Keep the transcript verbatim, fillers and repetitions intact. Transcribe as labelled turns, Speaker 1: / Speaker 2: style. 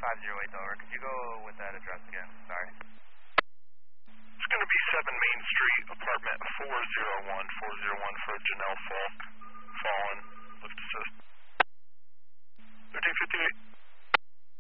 Speaker 1: five zero eight, over. Could you go with that address again? Sorry.
Speaker 2: It's going to be seven Main Street, apartment four oh one, four oh one for Janelle Falk, Fallen.